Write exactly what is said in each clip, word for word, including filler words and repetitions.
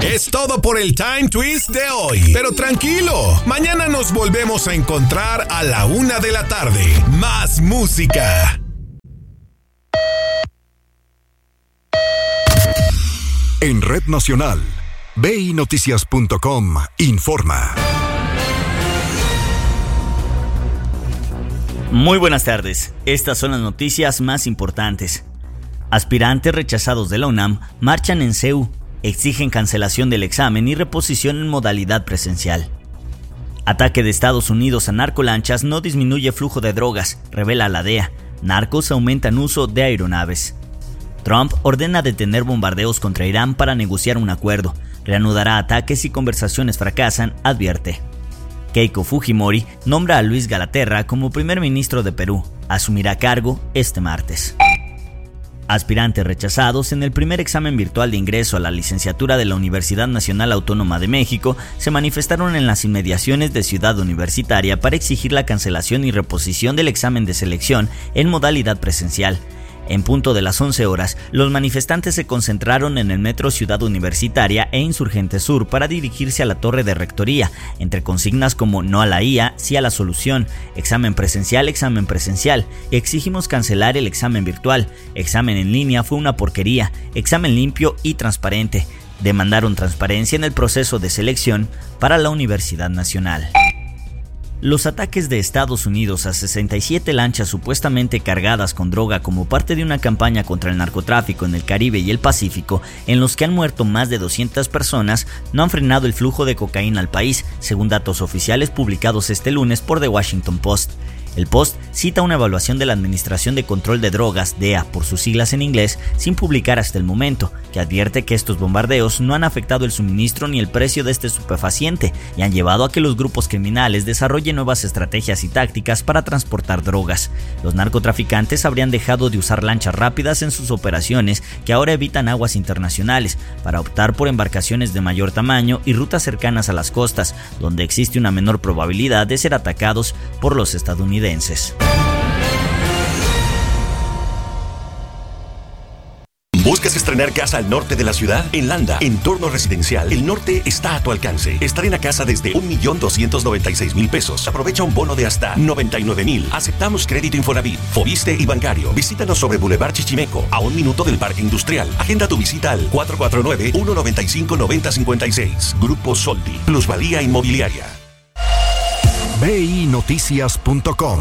Es todo por el Time Twist de hoy. Pero tranquilo, mañana nos volvemos a encontrar a la una de la tarde. Más música. En Red Nacional, B I Noticias punto com informa. Muy buenas tardes. Estas son las noticias más importantes. Aspirantes rechazados de la UNAM marchan en C E U, exigen cancelación del examen y reposición en modalidad presencial. Ataque de Estados Unidos a narcolanchas no disminuye flujo de drogas, revela la D E A. Narcos aumentan uso de aeronaves. Trump ordena detener bombardeos contra Irán para negociar un acuerdo. Reanudará ataques si conversaciones fracasan, advierte. Keiko Fujimori nombra a Luis Galaterra como primer ministro de Perú. Asumirá cargo este martes. Aspirantes rechazados en el primer examen virtual de ingreso a la licenciatura de la Universidad Nacional Autónoma de México se manifestaron en las inmediaciones de Ciudad Universitaria para exigir la cancelación y reposición del examen de selección en modalidad presencial. En punto de las once horas, los manifestantes se concentraron en el metro Ciudad Universitaria e Insurgente Sur para dirigirse a la torre de rectoría, entre consignas como no a la I A, sí a la solución, examen presencial, examen presencial, exigimos cancelar el examen virtual, examen en línea fue una porquería, examen limpio y transparente. Demandaron transparencia en el proceso de selección para la Universidad Nacional. Los ataques de Estados Unidos a sesenta y siete lanchas supuestamente cargadas con droga como parte de una campaña contra el narcotráfico en el Caribe y el Pacífico, en los que han muerto más de doscientas personas, no han frenado el flujo de cocaína al país, según datos oficiales publicados este lunes por The Washington Post. El Post cita una evaluación de la Administración de Control de Drogas, D E A por sus siglas en inglés, sin publicar hasta el momento, que advierte que estos bombardeos no han afectado el suministro ni el precio de este estupefaciente y han llevado a que los grupos criminales desarrollen nuevas estrategias y tácticas para transportar drogas. Los narcotraficantes habrían dejado de usar lanchas rápidas en sus operaciones, que ahora evitan aguas internacionales, para optar por embarcaciones de mayor tamaño y rutas cercanas a las costas, donde existe una menor probabilidad de ser atacados por los estadounidenses. ¿Buscas estrenar casa al norte de la ciudad? En Landa, Entorno Residencial, el norte está a tu alcance. Estrena casa desde un millón doscientos noventa y seis mil pesos. Aprovecha un bono de hasta noventa y nueve mil. Aceptamos crédito Infonavit, Fobiste y bancario. Visítanos sobre Boulevard Chichimeco, a un minuto del Parque Industrial. Agenda tu visita al cuatro cuatro nueve, uno nueve cinco, nueve cero cinco seis. Grupo Soldi, Plusvalía Inmobiliaria. B I Noticias punto com.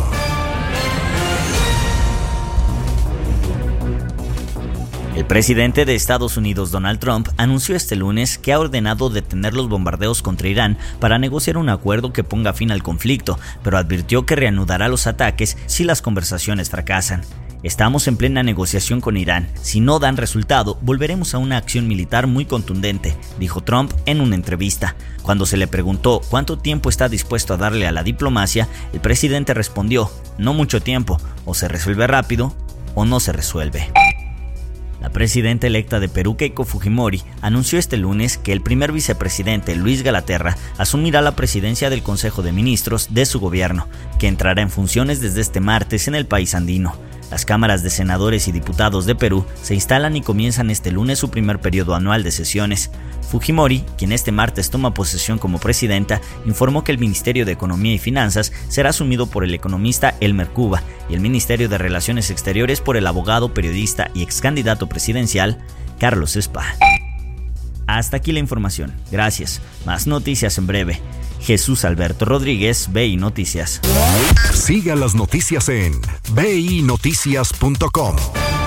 El presidente de Estados Unidos, Donald Trump, anunció este lunes que ha ordenado detener los bombardeos contra Irán para negociar un acuerdo que ponga fin al conflicto, pero advirtió que reanudará los ataques si las conversaciones fracasan. Estamos en plena negociación con Irán. Si no dan resultado, volveremos a una acción militar muy contundente, dijo Trump en una entrevista. Cuando se le preguntó cuánto tiempo está dispuesto a darle a la diplomacia, el presidente respondió, no mucho tiempo, o se resuelve rápido o no se resuelve. La presidenta electa de Perú, Keiko Fujimori, anunció este lunes que el primer vicepresidente, Luis Galaterra, asumirá la presidencia del Consejo de Ministros de su gobierno, que entrará en funciones desde este martes en el país andino. Las cámaras de senadores y diputados de Perú se instalan y comienzan este lunes su primer periodo anual de sesiones. Fujimori, quien este martes toma posesión como presidenta, informó que el Ministerio de Economía y Finanzas será asumido por el economista Elmer Cuba y el Ministerio de Relaciones Exteriores por el abogado, periodista y ex candidato presidencial Carlos Spa. Hasta aquí la información. Gracias. Más noticias en breve. Jesús Alberto Rodríguez, B I Noticias. Siga las noticias en B I Noticias punto com.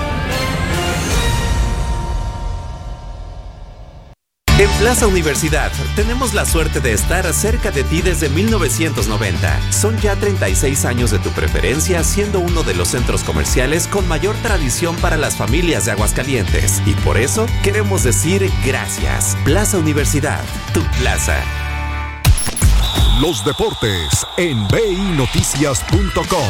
En Plaza Universidad tenemos la suerte de estar cerca de ti desde mil novecientos noventa. Son ya treinta y seis años de tu preferencia, siendo uno de los centros comerciales con mayor tradición para las familias de Aguascalientes. Y por eso queremos decir gracias. Plaza Universidad, tu plaza. Los deportes en B I Noticias punto com.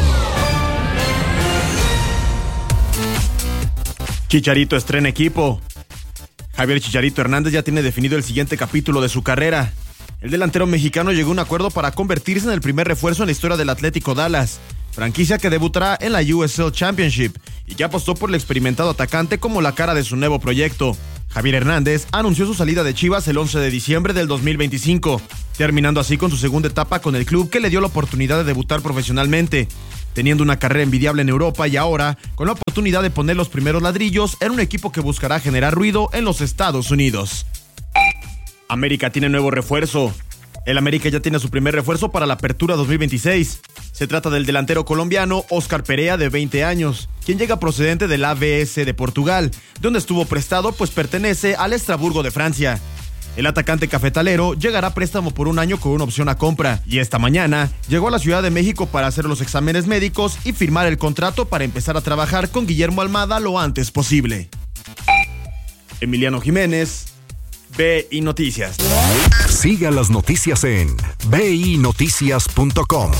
Chicharito estrena equipo. Javier Chicharito Hernández ya tiene definido el siguiente capítulo de su carrera. El delantero mexicano llegó a un acuerdo para convertirse en el primer refuerzo en la historia del Atlético Dallas, franquicia que debutará en la U S L Championship y que apostó por el experimentado atacante como la cara de su nuevo proyecto. Javier Hernández anunció su salida de Chivas el once de diciembre del dos mil veinticinco, terminando así con su segunda etapa con el club que le dio la oportunidad de debutar profesionalmente, teniendo una carrera envidiable en Europa y ahora con la oportunidad de poner los primeros ladrillos en un equipo que buscará generar ruido en los Estados Unidos. América tiene nuevo refuerzo. El América ya tiene su primer refuerzo para la Apertura dos mil veintiséis. Se trata del delantero colombiano Óscar Perea, de veinte años, quien llega procedente del A V S de Portugal, donde estuvo prestado pues pertenece al Estrasburgo de Francia. El atacante cafetalero llegará a préstamo por un año con una opción a compra, y esta mañana llegó a la Ciudad de México para hacer los exámenes médicos y firmar el contrato para empezar a trabajar con Guillermo Almada lo antes posible. Emiliano Jiménez, B I Noticias. Siga las noticias en b i noticias punto com.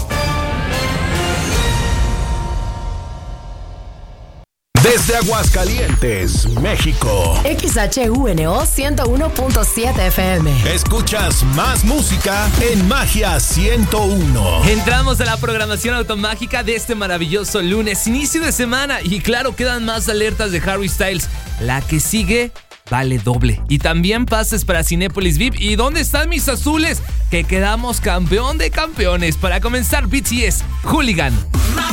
Desde Aguascalientes, México. X H U N O ciento uno punto siete F M. Escuchas más música en Magia ciento uno. Entramos a la programación automágica de este maravilloso lunes, inicio de semana. Y claro, quedan más alertas de Harry Styles. La que sigue vale doble. Y también pases para Cinépolis V I P. ¿Y dónde están mis azules? Que quedamos campeón de campeones. Para comenzar, B T S, Hooligan.